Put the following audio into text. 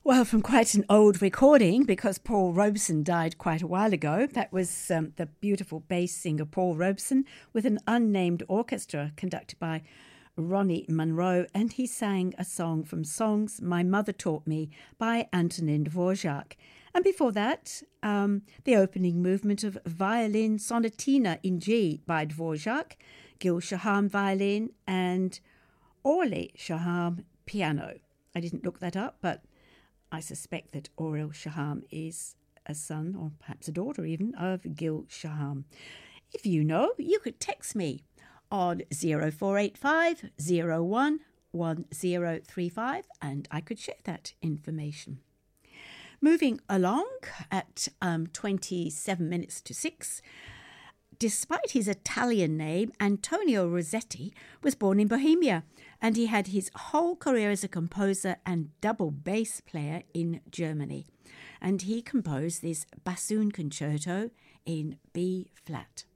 Well, from quite an old recording, because Paul Robeson died quite a while ago. That was the beautiful bass singer Paul Robeson with an unnamed orchestra conducted by Ronnie Munro, and he sang a song from Songs My Mother Taught Me by Antonin Dvorak. And before that, the opening movement of Violin Sonatina in G by Dvorak, Gil Shaham violin, and Orly Shaham piano. I didn't look that up, but I suspect that Orel Shaham is a son, or perhaps a daughter even, of Gil Shaham. If you know, you could text me on 0485 01 1035 and I could share that information. Moving along at 27 minutes to 6, despite his Italian name, Antonio Rossetti was born in Bohemia, and he had his whole career as a composer and double bass player in Germany. And he composed this bassoon concerto in B flat.